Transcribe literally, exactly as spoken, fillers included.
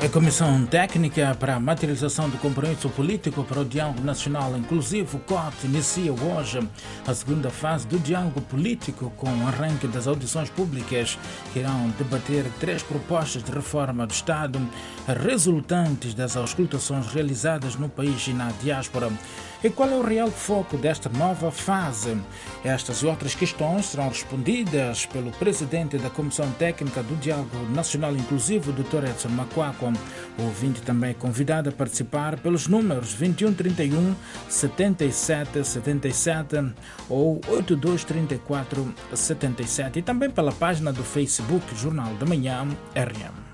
A Comissão Técnica para a Materialização do Compromisso Político para o Diálogo Nacional Inclusivo, C O T, inicia hoje a segunda fase do diálogo político com o arranque das audições públicas que irão debater três propostas de reforma do Estado resultantes das auscultações realizadas no país e na diáspora. E qual é o real foco desta nova fase? Estas e outras questões serão respondidas pelo presidente da Comissão Técnica do Diálogo Nacional Inclusivo, doutor Edson Macuacua. O ouvinte também é convidado a participar pelos números vinte e um trinta e um, setenta e sete setenta e sete ou oitenta e dois trinta e quatro setenta e sete e também pela página do Facebook Jornal da Manhã R M.